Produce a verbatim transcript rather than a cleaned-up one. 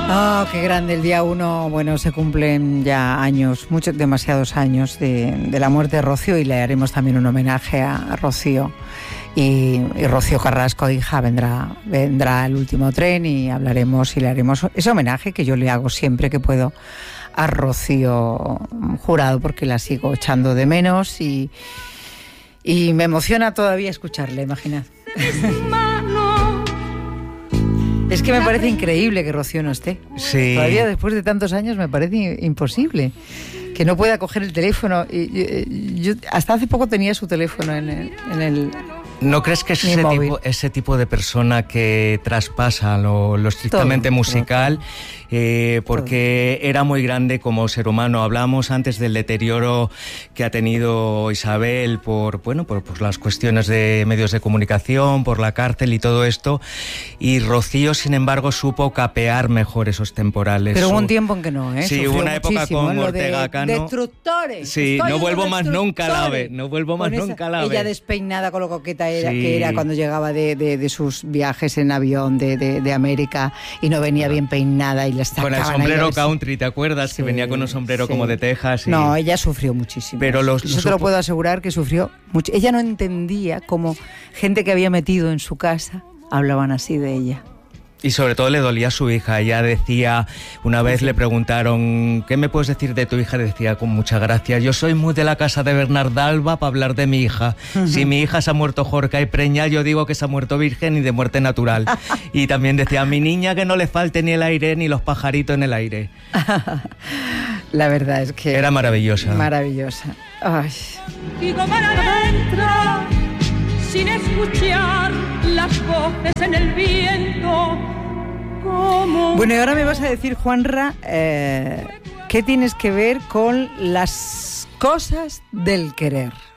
Oh, qué grande, el día uno, bueno, se cumplen ya años, muchos, demasiados años de, de la muerte de Rocío, y le haremos también un homenaje a, a Rocío. Y, y Rocío Carrasco, hija, vendrá, vendrá el último tren y hablaremos y le haremos ese homenaje que yo le hago siempre que puedo a Rocío Jurado, porque la sigo echando de menos y, y me emociona todavía escucharle, imaginad. Es que me parece increíble que Rocío no esté. Sí. Todavía después de tantos años me parece imposible que no pueda coger el teléfono. Y, y, yo hasta hace poco tenía su teléfono en el... En el ¿No crees que es ese tipo, ese tipo de persona que traspasa lo, lo estrictamente todo, musical? Todo. Eh, porque todo. Era muy grande como ser humano. Hablamos antes del deterioro que ha tenido Isabel por, bueno, por, por las cuestiones de medios de comunicación, por la cárcel y todo esto. Y Rocío, sin embargo, supo capear mejor esos temporales. Pero hubo un tiempo en que no, ¿eh? Sí, hubo una época con Ortega de, Cano. Destructores. Sí, Estoy no vuelvo más destructores. nunca a la ave. No vuelvo más con nunca a esa, la ave. Ella despeinada con lo coqueta era, sí. que era cuando llegaba de, de, de sus viajes en avión de, de, de América y no venía bien peinada y le sacaban. Con el sombrero country, ¿te acuerdas? Sí, que venía con un sombrero sí. como de Texas. Y... No, ella sufrió muchísimo. Pero los, Yo los te lo supo... puedo asegurar que sufrió mucho. Ella no entendía cómo gente que había metido en su casa hablaban así de ella. Y sobre todo le dolía a su hija. Ella decía, una vez sí. le preguntaron, ¿qué me puedes decir de tu hija? Decía con mucha gracia, yo soy muy de la casa de Bernarda Alba para hablar de mi hija. Uh-huh. Si mi hija se ha muerto jorca y preña, yo digo que se ha muerto virgen y de muerte natural. Y también decía, a mi niña que no le falte ni el aire ni los pajaritos en el aire. La verdad es que... Era maravillosa. Maravillosa. Ay. Digo para adentro, sin escuchar las voces en el viento. Como... Bueno, y ahora me vas a decir, Juanra, eh, ¿qué tienes que ver con las cosas del querer?